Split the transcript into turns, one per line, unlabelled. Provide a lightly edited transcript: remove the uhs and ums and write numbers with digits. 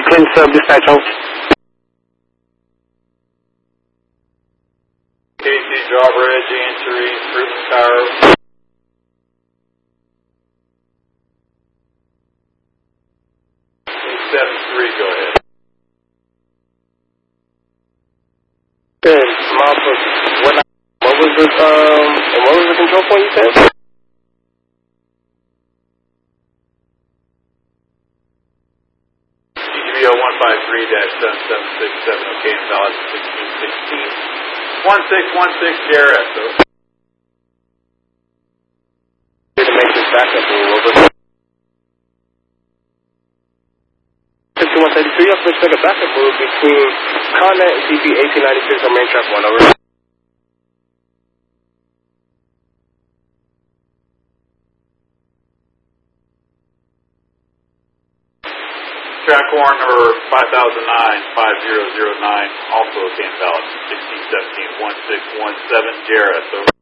Clinton Sub, dispatch home.
KC Drawbridge, answering, Fruitland Tower. 873, go ahead.
Good, what was the control point you said?
DGBO 153-7767, okay, and valid 1616. 1616 JRS, so.
To make this backup move over. 5133, you have to expect a backup move between Connet and CP 1896 on main track 1, over.
Track horn number 5009, 5009, also okay, and valid 1617 1617 JRS, over.